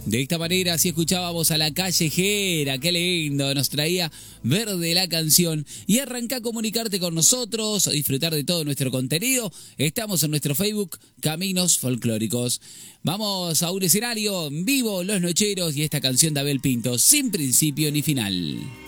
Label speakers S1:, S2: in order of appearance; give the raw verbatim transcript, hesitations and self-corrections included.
S1: De esta manera, así escuchábamos a La Callejera, qué lindo, nos traía Verde la canción. Y arranca a comunicarte con nosotros, a disfrutar de todo nuestro contenido. Estamos en nuestro Facebook, Caminos Folclóricos. Vamos a un escenario en vivo, Los Nocheros y esta canción de Abel Pinto, Sin Principio ni Final.